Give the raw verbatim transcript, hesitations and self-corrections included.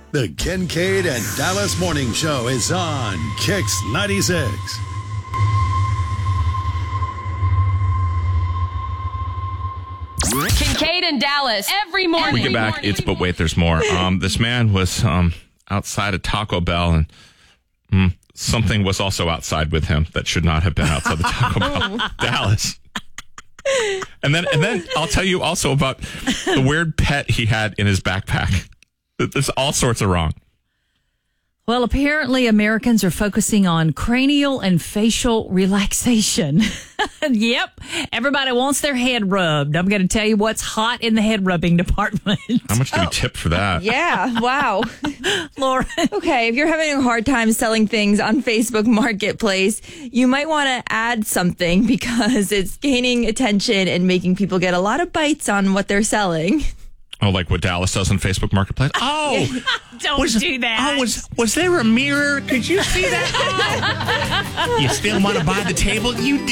The Kincaid and Dallas Morning Show is on Kix ninety-six. Kincaid and Dallas every morning. We get back. It's But Wait, There's More. Um, this man was um, outside a Taco Bell, and mm, something was also outside with him that should not have been outside the Taco Bell. Dallas. And then, and then I'll tell you also about the weird pet he had in his backpack. There's all sorts of wrong. Well, apparently Americans are focusing on cranial and facial relaxation. Yep. Everybody wants their head rubbed. I'm going to tell you what's hot in the head rubbing department. How much do we tip for that? Yeah, wow. Lauren. Okay, if you're having a hard time selling things on Facebook Marketplace, you might want to add something because it's gaining attention and making people get a lot of bites on what they're selling. Oh, like what Dallas does on Facebook Marketplace? Oh, Don't was, do that. Oh, was was there a mirror? Could you see that? Oh. You still want to buy the table? You